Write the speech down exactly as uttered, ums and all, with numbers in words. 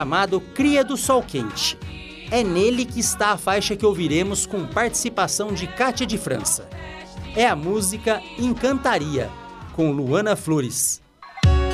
chamado Cria do Sol Quente. É nele que está a faixa que ouviremos com participação de Kátia de França. É a música Encantaria, com Luana Flores.